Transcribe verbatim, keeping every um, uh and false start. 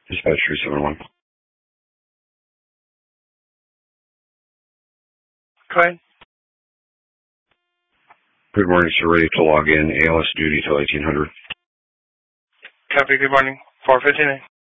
Dispatch three seven one. Go ahead. Good morning, sir. Ready to log in. A L S duty till eighteen hundred. Copy. Good morning. four fifty-nine.